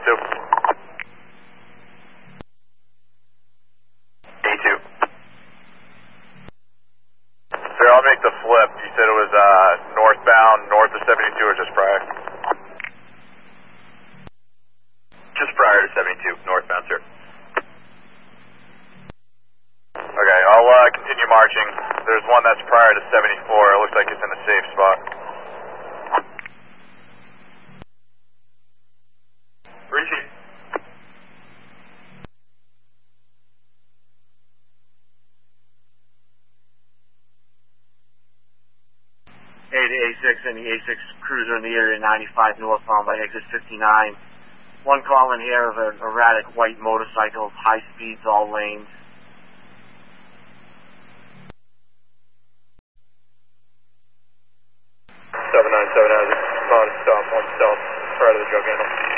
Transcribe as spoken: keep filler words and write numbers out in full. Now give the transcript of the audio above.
two. A two. Sir, I'll make the flip. You said it was uh, northbound, north of seventy-two or just prior? Just prior to seventy-two, northbound, sir. Okay, I'll uh, continue marching. There's one that's prior to seventy-four. It looks like it's in a safe spot. Reaching. A to A six and the A six cruiser in the area ninety-five northbound by exit fifty-nine. One call in here of an erratic white motorcycle, high speeds, all lanes. seven nine seven nine, just on stop, one stop, prior to the drug handle.